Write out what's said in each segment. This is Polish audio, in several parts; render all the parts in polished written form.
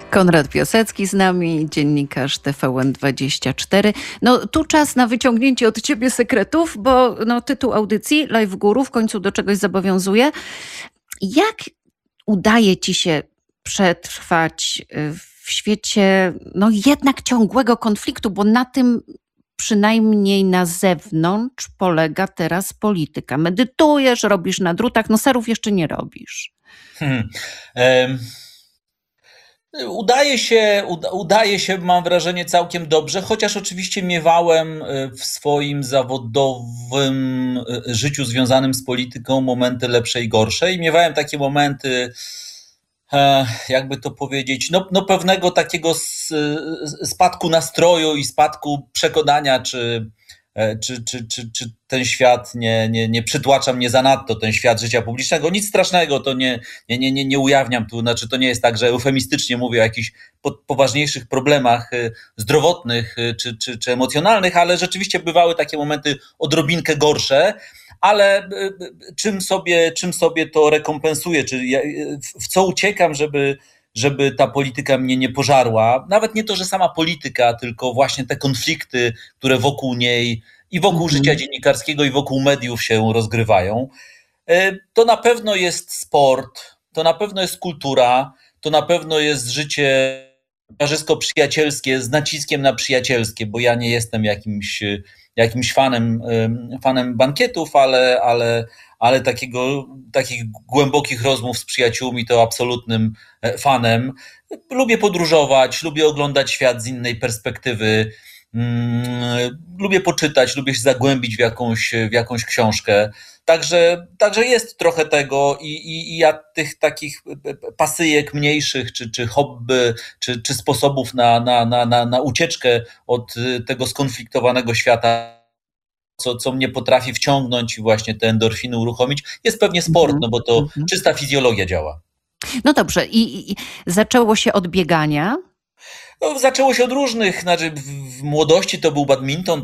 Konrad Piasecki z nami, dziennikarz TVN24. No tu czas na wyciągnięcie od ciebie sekretów, bo tytuł audycji Live Guru w końcu do czegoś zobowiązuje. Jak udaje ci się przetrwać w świecie jednak ciągłego konfliktu, bo na tym przynajmniej na zewnątrz polega teraz polityka. Medytujesz, robisz na drutach, serów jeszcze nie robisz. Udaje się, mam wrażenie, całkiem dobrze, chociaż oczywiście miewałem w swoim zawodowym życiu związanym z polityką momenty lepsze i gorsze i miewałem takie momenty, jakby to powiedzieć, pewnego takiego spadku nastroju i spadku przekonania, czy ten świat nie przytłacza mnie zanadto, ten świat życia publicznego. Nic strasznego, to nie ujawniam tu, znaczy to nie jest tak, że eufemistycznie mówię o jakichś poważniejszych problemach zdrowotnych czy emocjonalnych, ale rzeczywiście bywały takie momenty odrobinkę gorsze, ale czym sobie to rekompensuję, czy w co uciekam, żeby ta polityka mnie nie pożarła. Nawet nie to, że sama polityka, tylko właśnie te konflikty, które wokół niej i wokół życia dziennikarskiego i wokół mediów się rozgrywają. To na pewno jest sport, to na pewno jest kultura, to na pewno jest życie towarzysko-przyjacielskie z naciskiem na przyjacielskie, bo ja nie jestem jakimś fanem bankietów, ale takich głębokich rozmów z przyjaciółmi to absolutnym fanem. Lubię podróżować, lubię oglądać świat z innej perspektywy, lubię poczytać, lubię się zagłębić w jakąś książkę. Także jest trochę tego i ja tych takich pasyjek mniejszych, czy hobby, czy sposobów na ucieczkę od tego skonfliktowanego świata, co mnie potrafi wciągnąć i właśnie te endorfiny uruchomić, jest pewnie sport, bo to czysta fizjologia działa. No dobrze, i zaczęło się od biegania? Zaczęło się od różnych, w młodości to był badminton,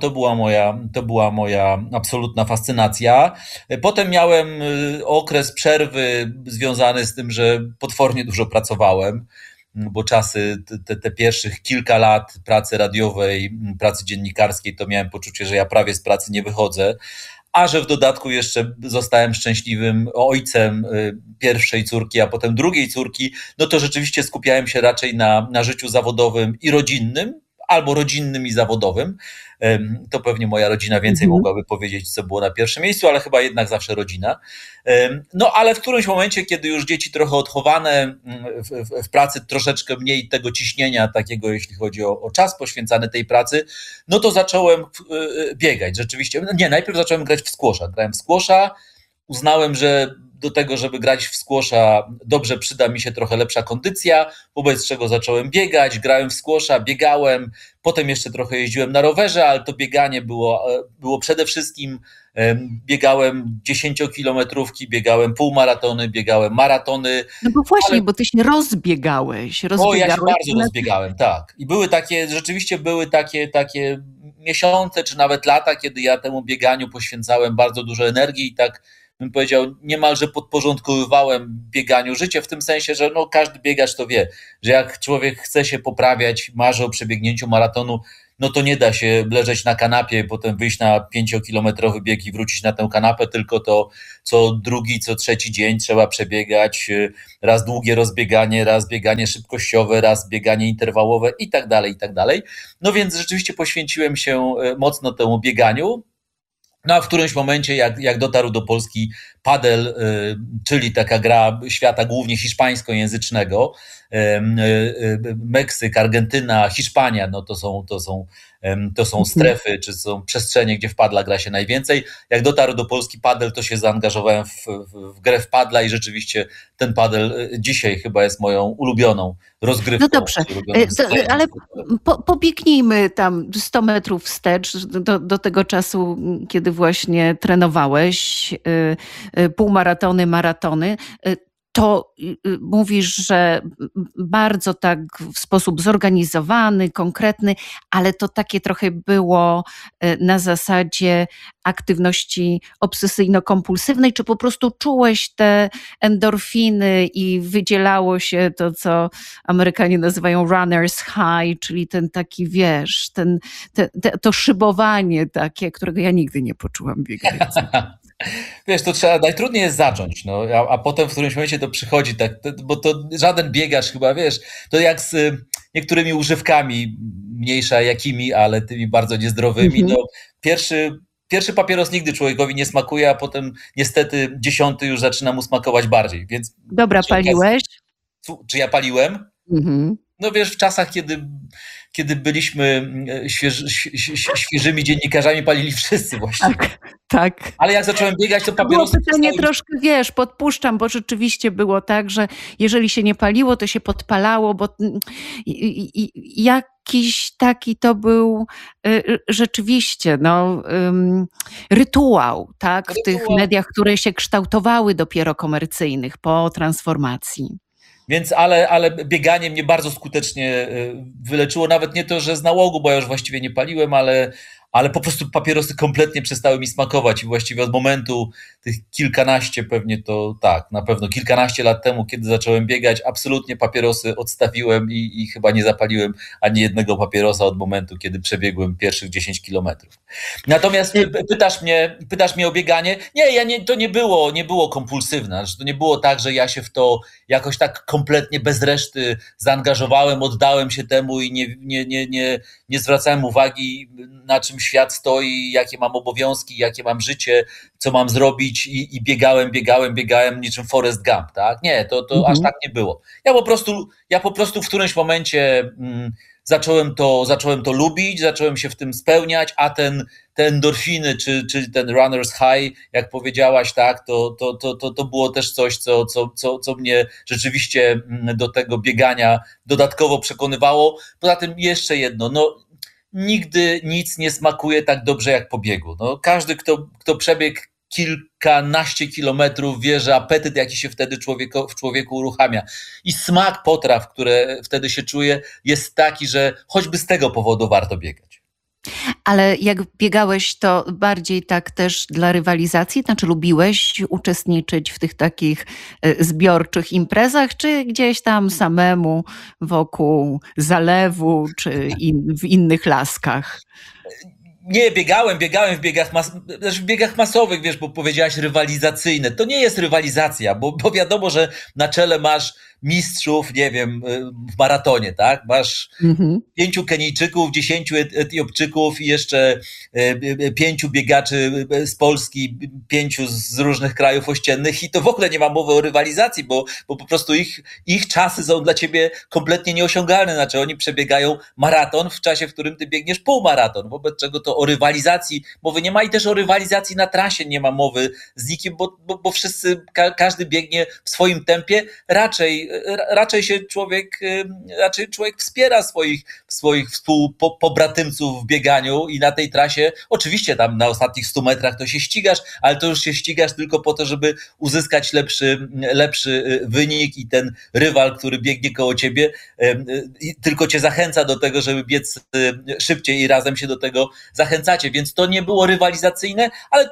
to była moja absolutna fascynacja. Potem miałem okres przerwy związany z tym, że potwornie dużo pracowałem, bo czasy, te pierwszych kilka lat pracy radiowej, pracy dziennikarskiej, to miałem poczucie, że ja prawie z pracy nie wychodzę, a że w dodatku jeszcze zostałem szczęśliwym ojcem pierwszej córki, a potem drugiej córki, to rzeczywiście skupiałem się raczej na życiu zawodowym i rodzinnym, albo rodzinnym i zawodowym. To pewnie moja rodzina więcej mogłaby powiedzieć, co było na pierwszym miejscu, ale chyba jednak zawsze rodzina. Ale w którymś momencie, kiedy już dzieci trochę odchowane, w pracy troszeczkę mniej tego ciśnienia takiego, jeśli chodzi o czas poświęcany tej pracy, to zacząłem biegać rzeczywiście. Najpierw zacząłem grać w squasha. Grałem w squasha, uznałem, że do tego, żeby grać w squasha, dobrze przyda mi się trochę lepsza kondycja, wobec czego zacząłem biegać, grałem w squasha, biegałem, potem jeszcze trochę jeździłem na rowerze, ale to bieganie było przede wszystkim, biegałem 10-kilometrówki, biegałem półmaratony, biegałem maratony. Bo właśnie, bo ty się rozbiegałeś. Ja się bardzo rozbiegałem, tak. I rzeczywiście były takie miesiące, czy nawet lata, kiedy ja temu bieganiu poświęcałem bardzo dużo energii i tak bym powiedział, niemalże podporządkowywałem bieganiu życie, w tym sensie, że każdy biegacz to wie, że jak człowiek chce się poprawiać, marzy o przebiegnięciu maratonu, to nie da się leżeć na kanapie, potem wyjść na 5-kilometrowy bieg i wrócić na tę kanapę, tylko to co drugi, co trzeci dzień trzeba przebiegać, raz długie rozbieganie, raz bieganie szybkościowe, raz bieganie interwałowe i tak dalej, i tak dalej. Więc rzeczywiście poświęciłem się mocno temu bieganiu. A w którymś momencie, jak dotarł do Polski padel, czyli taka gra świata głównie hiszpańskojęzycznego, Meksyk, Argentyna, Hiszpania, to są strefy, czy są przestrzenie, gdzie w padla gra się najwięcej. Jak dotarł do Polski padel, to się zaangażowałem w grę w padla i rzeczywiście ten padel dzisiaj chyba jest moją ulubioną rozgrywką. No dobrze, ale pobiegnijmy tam 100 metrów wstecz do tego czasu, kiedy właśnie trenowałeś półmaratony, maratony. to mówisz, że bardzo tak w sposób zorganizowany, konkretny, ale to takie trochę było na zasadzie aktywności obsesyjno-kompulsywnej, czy po prostu czułeś te endorfiny i wydzielało się to, co Amerykanie nazywają runner's high, czyli ten taki, wiesz, to szybowanie takie, którego ja nigdy nie poczułam biegając. Wiesz, to najtrudniej jest zacząć, no, a potem w którymś momencie to przychodzi, tak, bo to żaden biegacz chyba, wiesz, to jak z niektórymi używkami, mniejsza jakimi, ale tymi bardzo niezdrowymi, no, pierwszy papieros nigdy człowiekowi nie smakuje, a potem niestety 10 już zaczyna mu smakować bardziej, więc... Dobra, paliłeś? Czy ja paliłem? Mhm. No wiesz, w czasach, kiedy byliśmy świeżymi dziennikarzami, palili wszyscy właściwie. Tak. Ale jak zacząłem biegać, to papierosy... To było pytanie troszkę, wiesz, podpuszczam, bo rzeczywiście było tak, że jeżeli się nie paliło, to się podpalało, bo jakiś taki to był rzeczywiście rytuał, tak, w tych mediach, które się kształtowały dopiero komercyjnych po transformacji. Więc, ale bieganie mnie bardzo skutecznie wyleczyło, nawet nie to, że z nałogu, bo ja już właściwie nie paliłem, ale po prostu papierosy kompletnie przestały mi smakować i właściwie od momentu tych kilkanaście, pewnie to tak, na pewno kilkanaście lat temu, kiedy zacząłem biegać, absolutnie papierosy odstawiłem i chyba nie zapaliłem ani jednego papierosa od momentu, kiedy przebiegłem pierwszych 10 kilometrów. Natomiast pytasz mnie o bieganie? Nie, to nie było kompulsywne, to nie było tak, że ja się w to jakoś tak kompletnie bez reszty zaangażowałem, oddałem się temu i nie zwracałem uwagi, na czym świat stoi, jakie mam obowiązki, jakie mam życie, co mam zrobić i biegałem niczym Forrest Gump, tak? Nie, to aż tak nie było. Ja po prostu w którymś momencie zacząłem to lubić, zacząłem się w tym spełniać, a te endorfiny, czy ten runner's high, jak powiedziałaś, tak, to było też coś, co mnie rzeczywiście do tego biegania dodatkowo przekonywało. Poza tym jeszcze jedno, nigdy nic nie smakuje tak dobrze jak po biegu. No, każdy, kto przebiegł kilkanaście kilometrów, wie, że apetyt, jaki się wtedy w człowieku uruchamia i smak potraw, które wtedy się czuje, jest taki, że choćby z tego powodu warto biegać. Ale jak biegałeś, to bardziej tak też dla rywalizacji? Znaczy lubiłeś uczestniczyć w tych takich zbiorczych imprezach, czy gdzieś tam samemu wokół zalewu, czy w innych laskach? Nie, biegałem w biegach masowych, wiesz, bo powiedziałaś rywalizacyjne. To nie jest rywalizacja, bo wiadomo, że na czele masz mistrzów, nie wiem, w maratonie, tak? Masz 5 Kenijczyków, 10 Etiopczyków i jeszcze 5 biegaczy z Polski, 5 z różnych krajów ościennych i to w ogóle nie ma mowy o rywalizacji, bo po prostu ich czasy są dla ciebie kompletnie nieosiągalne. Znaczy oni przebiegają maraton w czasie, w którym ty biegniesz półmaraton, wobec czego to o rywalizacji mowy nie ma i też o rywalizacji na trasie nie ma mowy z nikim, bo wszyscy, każdy biegnie w swoim tempie, raczej człowiek wspiera swoich współpobratymców w bieganiu i na tej trasie, oczywiście tam na ostatnich 100 metrach to się ścigasz, ale to już się ścigasz tylko po to, żeby uzyskać lepszy wynik i ten rywal, który biegnie koło ciebie, tylko cię zachęca do tego, żeby biec szybciej i razem się do tego zachęcacie, więc to nie było rywalizacyjne, ale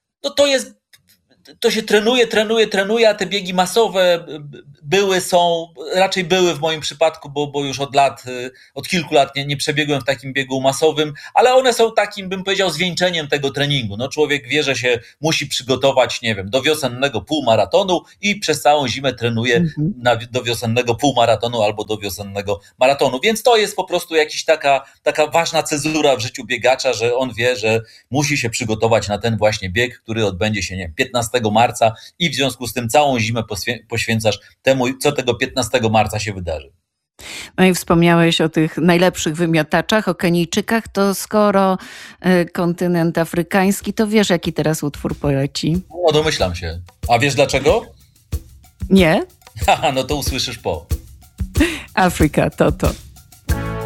to się trenuje, a te biegi masowe raczej były w moim przypadku, bo już od kilku lat nie przebiegłem w takim biegu masowym, ale one są takim, bym powiedział, zwieńczeniem tego treningu. No, człowiek wie, że się musi przygotować, nie wiem, do wiosennego półmaratonu i przez całą zimę trenuje do wiosennego półmaratonu albo do wiosennego maratonu, więc to jest po prostu jakaś taka ważna cezura w życiu biegacza, że on wie, że musi się przygotować na ten właśnie bieg, który odbędzie się, nie wiem, 15 marca i w związku z tym całą zimę poświęcasz temu, co tego 15 marca się wydarzy. No i wspomniałeś o tych najlepszych wymiotaczach, o Kenijczykach, to skoro kontynent afrykański, to wiesz, jaki teraz utwór poleci? No domyślam się. A wiesz dlaczego? Nie? Haha, no to usłyszysz po. Afrika, to.